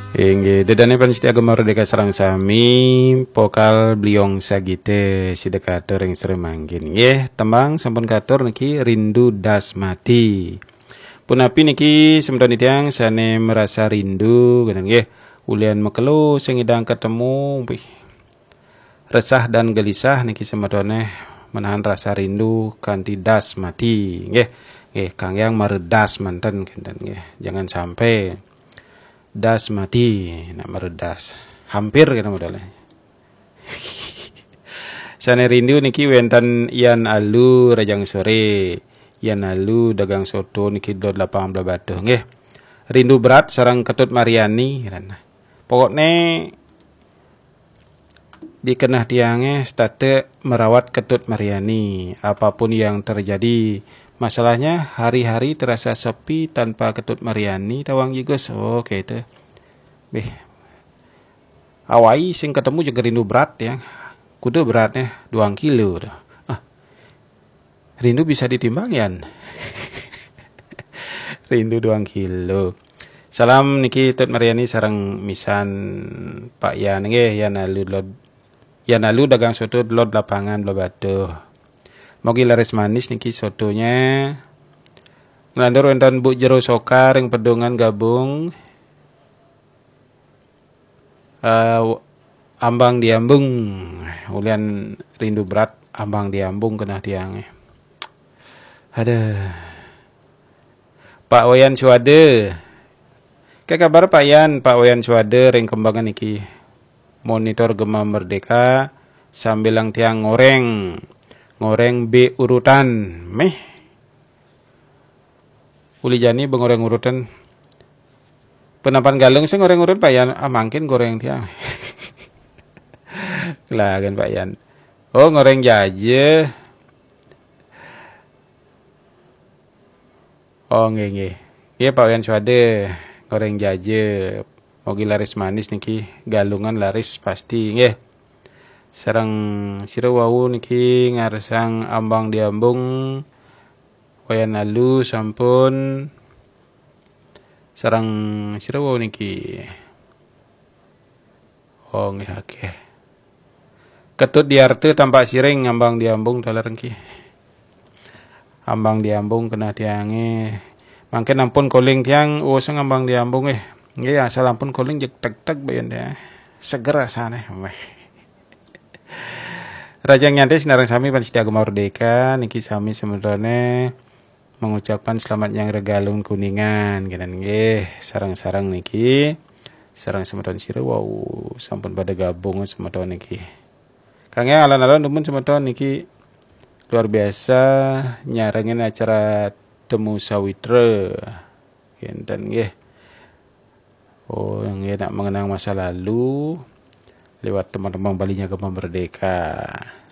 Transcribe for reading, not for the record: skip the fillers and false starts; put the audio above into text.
Inggih, dedane panitia agama merdeka sareng sami pokal bliong sagite sidekatur ing sremangkin. Nggih, tembang sampun katur niki rindu das mati. Punapi niki semeton tiyang sane merasa rindu genen nggih. Ulian mekelu sing idang ketemu resah dan gelisah niki semetone menahan rasa rindu kanthi das mati. Nggih. Nggih, kang yang meredas manten kinten nggih. Jangan sampai das mati nak meredas hampir kena modalnya. Sane rindu niki wenten Ian Alu Rajang Sore, Ian Alu dagang soto niki dot lapang Blabatuh nggih. Rindu berat sarang Ketut Mariani pokoknya dikenah tiange state merawat Ketut Mariani. Apapun yang terjadi, masalahnya hari-hari terasa sepi tanpa Ketut Mariani tawang jigos. Oke itu. Awai sing ketemu juga rindu berat ya. Kudu beratnya 2 kilo. Rindu bisa ditimbang ya. Rindu 2 kilo. Salam niki Tut Mariani sareng misan Pak Yan nggih Yan Alu dagang soto lod lapangan Blabatuh. Mogi laris manis niki sotonya. Ngelandur wonten Bu Jero Sokar ing pedongan gabung. Ambang diambung ulian rindu berat ambang diambung kena tiangnya. Ada Pak Wayan Suwade. Kayak kabar Pak Wayan Suwade ring kembangan niki monitor Gema Merdeka sambil lang tiang ngoreng B urutan uli jani bengoreng urutan penapan galung sing goreng urut Pak Yan mangkin goreng tiang. Lah kan Pak Yan. Oh ngoreng jaje. Oh nggih. Iya Pak Yan Suwade goreng jaje. Mogi laris manis niki galungan laris pasti nggih. Sareng sira wau niki ngaresang ambang diambung Wayan Alu sampun sarang sira wau niki. Oh nggih akeh. Ketut diarte tampak siring ambang diambung dalar niki. Ambang diambung kena tiange. Mangke ampun koling tiang useng ambang diambung nggih asal ampun koling jek tek-tek bayan ya. Seger rasane. Rajang nyantai sinarang sami panitia agama merdeka niki sami semetone mengucapkan selamat yang regalun kuningan genen nggih sarang-sarang niki sarang semeton sira wau sampun pada gabung semeton niki. Kang alon-alon demen semeton niki luar biasa nyarengin acara temu sawitra genten nggih. Oh nggih nak mengenang masa lalu lewat teman-teman Balinya Agama Merdeka.